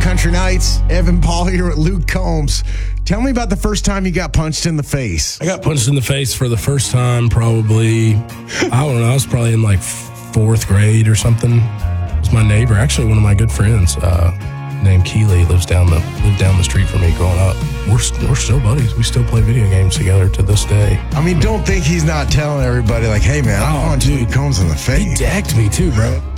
Country Nights. Evan Paul here with Luke Combs. Tell me about the first time you got punched in the face. I got punched in the face for the first time probably, I don't know, I was probably in like 4th grade or something. It was my neighbor, actually one of my good friends, named Keeley, lived down the street from me growing up. We're still buddies. We still play video games together to this day. I mean, don't think he's not telling everybody like, hey man, I punched Luke Combs in the face. He decked me too, bro.